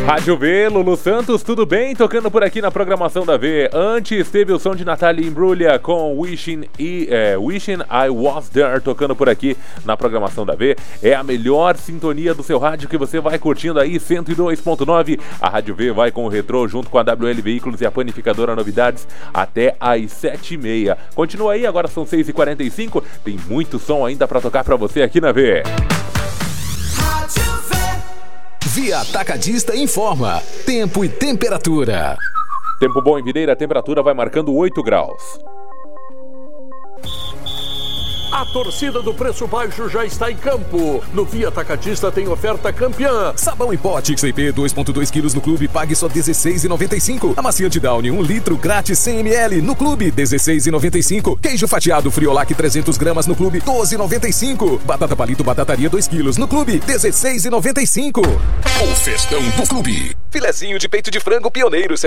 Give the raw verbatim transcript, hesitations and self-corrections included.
Rádio V, Lulu Santos, tudo bem? Tocando por aqui na programação da V. Antes teve o som de Natália Imbruglia com Wishing, e, é, Wishing I Was There, tocando por aqui na programação da V. É a melhor sintonia do seu rádio que você vai curtindo aí, cento e dois ponto nove. A Rádio V vai com o Retrô junto com a W L Veículos e a Panificadora Novidades até às sete e meia. Continua aí, agora são seis e quarenta e cinco. Tem muito som ainda pra tocar pra você aqui na V. Via Atacadista informa tempo e temperatura. Tempo bom em Videira, a temperatura vai marcando oito graus. A torcida do preço baixo já está em campo. No Via Atacadista tem oferta campeã. Sabão em pote X P dois ponto dois quilos no clube, pague só dezesseis reais e noventa e cinco centavos. Amaciante Downy um litro grátis cem mililitros no clube, dezesseis reais e noventa e cinco centavos. Queijo fatiado Friolac trezentas gramas no clube, doze reais e noventa e cinco centavos. Batata palito batataria dois quilos no clube, dezesseis reais e noventa e cinco centavos. O festão do clube. Filezinho de peito de frango Pioneiro